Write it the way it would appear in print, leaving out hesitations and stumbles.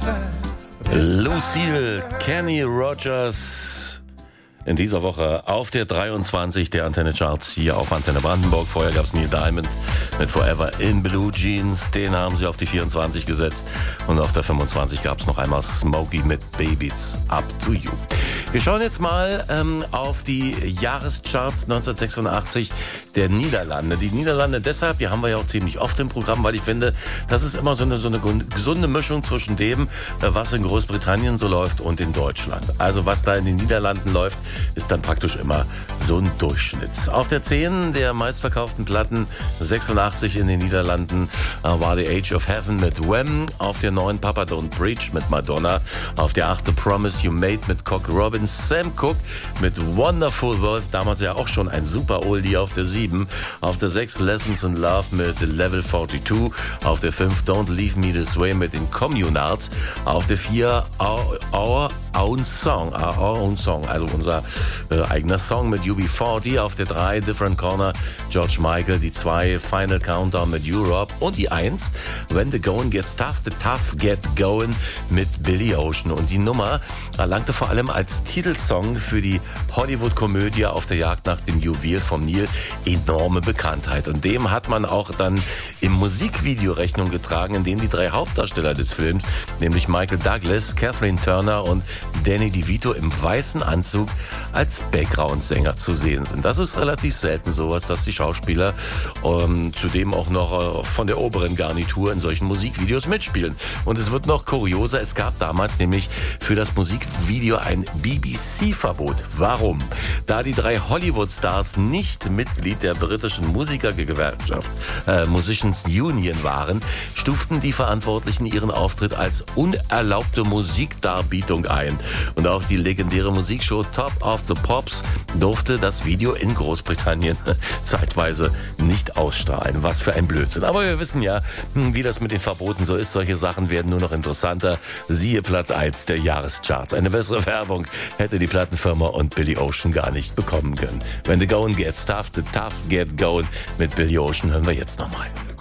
Lucille, Kenny Rogers in dieser Woche auf der 23 der Antenne Charts hier auf Antenne Brandenburg. Vorher gab es Neil Diamond mit Forever in Blue Jeans. Den haben sie auf die 24 gesetzt. Und auf der 25 gab es noch einmal Smokey mit Baby's Up to You. Wir schauen jetzt mal auf die Jahrescharts 1986 der Niederlande. Die Niederlande deshalb, die haben wir ja auch ziemlich oft im Programm, weil ich finde, das ist immer so eine gesunde Mischung zwischen dem, was in Großbritannien so läuft und in Deutschland. Also was da in den Niederlanden läuft, ist dann praktisch immer so ein Durchschnitt. Auf der 10 der meistverkauften Platten 86 in den Niederlanden war The Age of Heaven mit Wham. Auf der 9 Papa Don't Preach mit Madonna. Auf der 8 The Promise You Made mit Cock Robin. Sam Cooke mit Wonderful World, damals ja auch schon ein super Oldie. Auf der 7. Auf der 6 Lessons in Love mit Level 42. Auf der 5 Don't Leave Me This Way mit den Communards. Auf der 4 Our Own Song, also unser eigener Song mit UB40. Auf der 3 Different Corner George Michael. Die 2 Final Countdown mit Europe. Und die 1 When the Going Gets Tough, the Tough Get Going mit Billy Ocean. Und die Nummer erlangte vor allem als Titelsong für die Hollywood-Komödie Auf der Jagd nach dem Juwel vom Nil enorme Bekanntheit. Und dem hat man auch dann im Musikvideo Rechnung getragen, in dem die 3 Hauptdarsteller des Films, nämlich Michael Douglas, Kathleen Turner und Danny DeVito im weißen Anzug als Background-Sänger zu sehen sind. Das ist relativ selten sowas, dass die Schauspieler zudem auch noch von der oberen Garnitur in solchen Musikvideos mitspielen. Und es wird noch kurioser, es gab damals nämlich für das Musikvideo ein BBC-Verbot. Warum? Da die 3 Hollywood-Stars nicht Mitglied der britischen Musikergewerkschaft Musicians Union waren, stuften die Verantwortlichen ihren Auftritt als unerlaubte Musikdarbietung ein. Und auch die legendäre Musikshow Top of the Pops durfte das Video in Großbritannien zeitweise nicht ausstrahlen. Was für ein Blödsinn. Aber wir wissen ja, wie das mit den Verboten so ist. Solche Sachen werden nur noch interessanter. Siehe Platz 1 der Jahrescharts. Eine bessere Werbung hätte die Plattenfirma und Billy Ocean gar nicht bekommen können. When the going gets tough, the tough get going mit Billy Ocean hören wir jetzt nochmal.